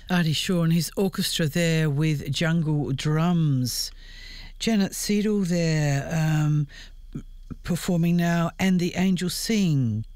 Artie Shaw and his orchestra there with Jungle Drums. Janet Seidel there performing now, And the Angels Sing.